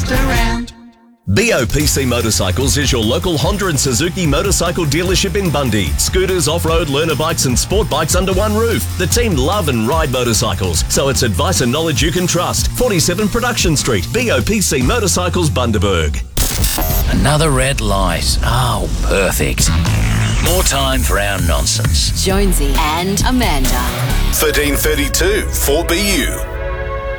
looked around. BOPC Motorcycles is your local Honda and Suzuki motorcycle dealership in Bundy. Scooters, off-road, learner bikes and sport bikes under one roof. The team love and ride motorcycles, so it's advice and knowledge you can trust. 47 Production Street, BOPC Motorcycles, Bundaberg. Another red light. Oh, perfect. More time for our nonsense. Jonesy and Amanda. 1332 4BU.